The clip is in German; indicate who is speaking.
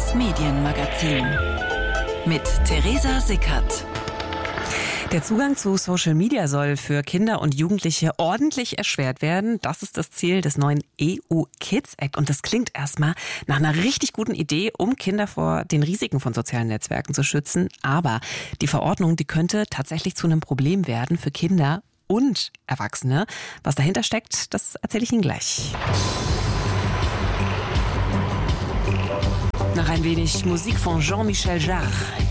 Speaker 1: Das Medienmagazin mit Theresa Sickert.
Speaker 2: Der Zugang zu Social Media soll für Kinder und Jugendliche ordentlich erschwert werden. Das ist das Ziel des neuen EU Kids Act. Und das klingt erstmal nach einer richtig guten Idee, um Kinder vor den Risiken von sozialen Netzwerken zu schützen. Aber die Verordnung, die könnte tatsächlich zu einem Problem werden für Kinder und Erwachsene. Was dahinter steckt, das erzähle ich Ihnen gleich. Nach ein wenig Musik von Jean-Michel Jarre.